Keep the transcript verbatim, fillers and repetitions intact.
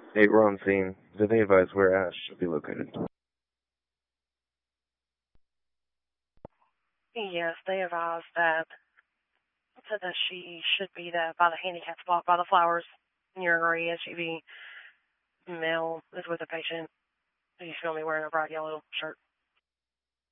eight, we're on scene. Did they advise where Ash should be located? Yes, they advised that. Said that she should be there by the handicap spot by the flowers near a gray S U V. Male is with a patient. He's filming wearing a bright yellow shirt.